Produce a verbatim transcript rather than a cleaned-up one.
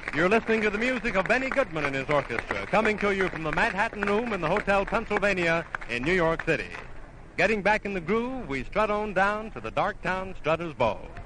You're listening to the music of Benny Goodman and his orchestra, coming to you from the Manhattan Room in the Hotel Pennsylvania in New York City. Getting back in the groove, we strut on down to the Darktown Strutters Ball.